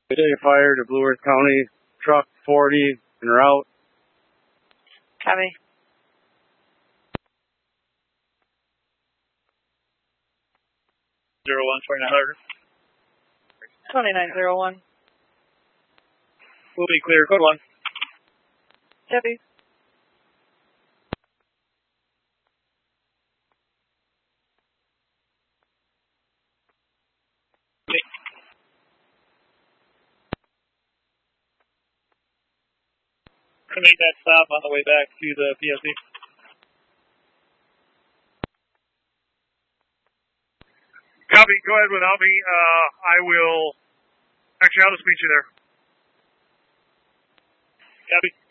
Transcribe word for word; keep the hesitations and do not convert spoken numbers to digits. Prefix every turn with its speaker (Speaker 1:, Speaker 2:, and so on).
Speaker 1: Day fire to Blue Earth County, truck forty en route.
Speaker 2: Copy.
Speaker 3: Zero one twenty-nine hundred.
Speaker 2: twenty-nine zero one.
Speaker 3: We'll be clear. Code one.
Speaker 2: Copy.
Speaker 3: Make that stop on the way back to the P S C.
Speaker 4: Copy. Go ahead without me. Uh, I will. Actually, I'll just meet you there.
Speaker 3: Copy.